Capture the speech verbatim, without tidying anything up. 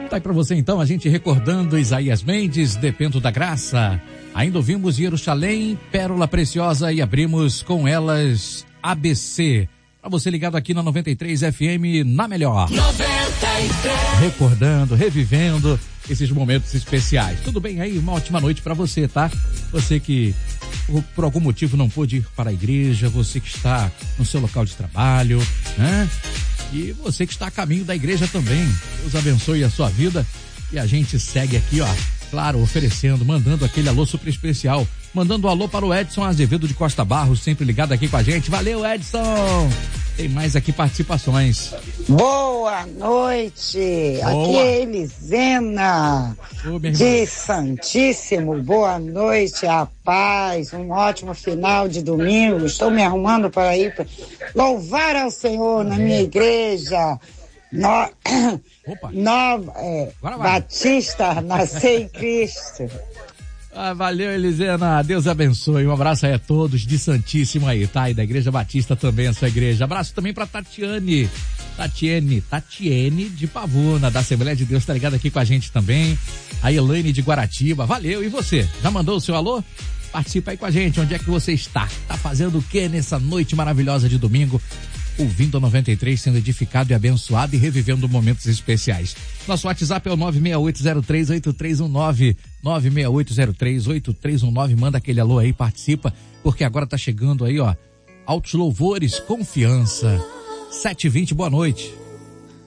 Tá aí pra você então, a gente recordando Isaías Mendes, Dependo da Graça. Ainda ouvimos Jerusalém, Pérola Preciosa e abrimos com elas A B C. Pra você ligado aqui na noventa e três F M, na melhor. noventa e três. Recordando, revivendo esses momentos especiais. Tudo bem aí? Uma ótima noite pra você, tá? Você que por algum motivo não pôde ir para a igreja, você que está no seu local de trabalho, né? E você que está a caminho da igreja também. Deus abençoe a sua vida. E a gente segue aqui, ó, claro, oferecendo, mandando aquele alô super especial. Mandando um alô para o Edson Azevedo de Costa Barros, sempre ligado aqui com a gente. Valeu, Edson! Tem mais aqui participações. Boa noite! Boa. Aqui é Elisena, Ô, de Santíssimo. Boa noite, a paz, um ótimo final de domingo. Estou me arrumando para ir para louvar ao Senhor na minha igreja. No... Nova, é, Batista, nascer em Cristo. Ah, valeu, Elisena. Deus abençoe. Um abraço aí a todos de Santíssimo aí, tá? E da Igreja Batista também, a sua igreja. Abraço também pra Tatiane. Tatiane, Tatiane de Pavuna, da Assembleia de Deus, tá ligado aqui com a gente também. A Elaine de Guaratiba. Valeu. E você? Já mandou o seu alô? Participa aí com a gente. Onde é que você está? Tá fazendo o que nessa noite maravilhosa de domingo? Ouvindo a noventa e três, sendo edificado e abençoado e revivendo momentos especiais. Nosso WhatsApp é o nove seis oito zero três oito três um nove, nove seis oito zero três oito três um nove, manda aquele alô aí, participa, porque agora tá chegando aí, ó, Altos Louvores, Confiança. sete e vinte, boa noite.